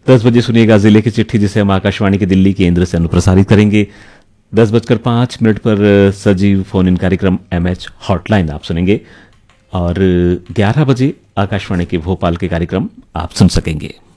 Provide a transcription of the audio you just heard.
10 बजे सुनिएगा जिले की चिट्ठी, जिसे हम आकाशवाणी के दिल्ली केंद्र से अनुप्रसारित करेंगे। 10:05 पर सजीव फोन इन कार्यक्रम MH हॉटलाइन आप सुनेंगे और 11 बजे आकाशवाणी के भोपाल के कार्यक्रम आप सुन सकेंगे।